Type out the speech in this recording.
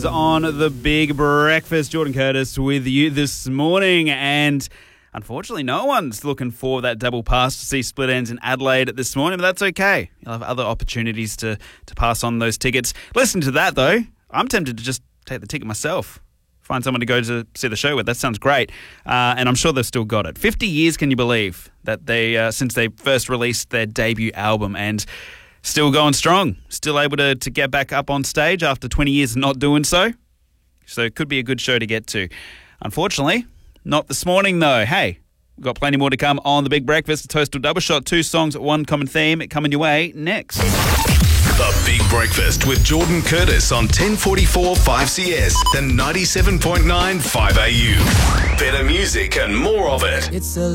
On the Big Breakfast, Jordan Curtis with you this morning, and unfortunately no one's looking for that double pass to see Split Enz in Adelaide this morning, but that's okay. You'll have other opportunities to pass on those tickets. Listen to that though, I'm tempted to just take the ticket myself. Find someone to go to see the show with. That sounds great. And I'm sure they've still got it. 50 years, can you believe, that they since they first released their debut album, and still going strong, still able to get back up on stage after 20 years of not doing so. So it could be a good show to get to. Unfortunately, not this morning though. Hey, we've got plenty more to come on The Big Breakfast. A Toastal Double Shot, 2 songs, 1 common theme, coming your way next. The Big Breakfast with Jordan Curtis on 1044 5CS and 97.9 5AU. Better music and more of it.